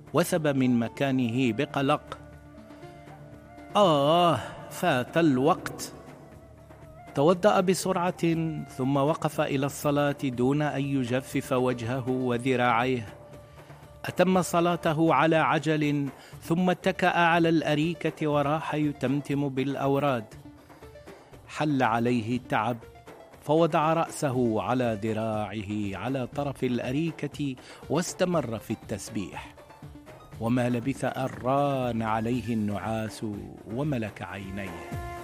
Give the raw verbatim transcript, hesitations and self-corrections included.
وثب من مكانه بقلق. آه، فات الوقت. توضأ بسرعة ثم وقف إلى الصلاة دون أن يجفف وجهه وذراعيه. أتم صلاته على عجل ثم اتكأ على الأريكة وراح يتمتم بالأوراد. حل عليه التعب فوضع رأسه على ذراعه على طرف الأريكة واستمر في التسبيح. وما لبث أن ران عليه النعاس وملك عينيه.